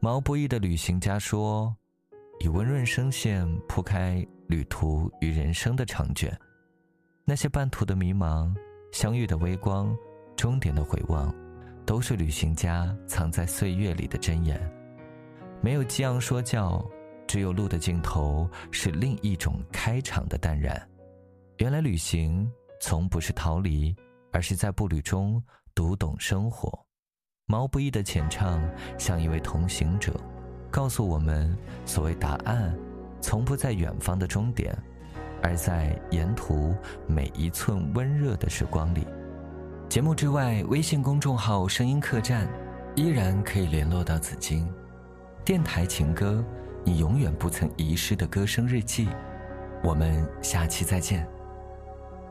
毛不易的旅行家说，以温润声线铺开旅途与人生的长卷，那些半途的迷茫，相遇的微光，终点的回望，都是旅行家藏在岁月里的箴言。没有激昂说教，只有路的尽头是另一种开场的淡然。原来旅行从不是逃离，而是在步履中读懂生活。毛不易的浅唱像一位同行者，告诉我们，所谓答案从不在远方的终点，而在沿途每一寸温热的时光里。节目之外，微信公众号声音客栈依然可以联络到紫荆。电台情歌，你永远不曾遗失的歌声日记。我们下期再见。